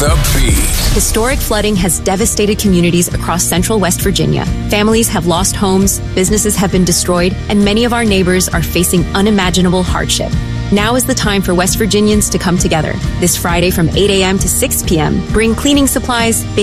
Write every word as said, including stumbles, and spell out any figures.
The Beat. Historic flooding has devastated communities across central West Virginia. Families have lost homes, businesses have been destroyed, and many of our neighbors are facing unimaginable hardship. Now is the time for West Virginians to come together. This Friday from eight a.m. to six p.m., bring cleaning supplies,